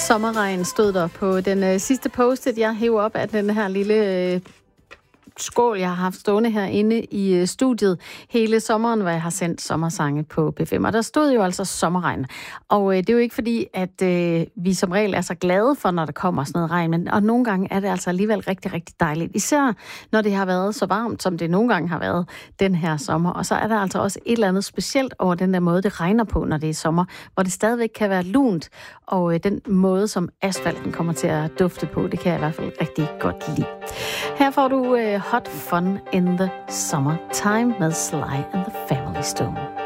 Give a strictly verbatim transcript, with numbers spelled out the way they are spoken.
Sommerregn stod der på den øh, sidste post-it, jeg hæver op af den her lille øh, skål, jeg har haft stående herinde i øh, studiet hele sommeren, hvor jeg har sendt sommersange på P fem. Og der stod jo altså sommerregn. Og øh, det er jo ikke fordi, at øh, vi som regel er så glade for, når der kommer sådan noget regn. Men, og nogle gange er det altså alligevel rigtig, rigtig dejligt. Især når det har været så varmt, som det nogle gange har været den her sommer. Og så er der altså også et eller andet specielt over den der måde, det regner på, når det er sommer. Hvor det stadigvæk kan være lunt. Og øh, den måde, som asfalten kommer til at dufte på, det kan jeg i hvert fald rigtig godt lide. Her får du øh, Hot Fun in the Summertime med Sly and the Family Stone.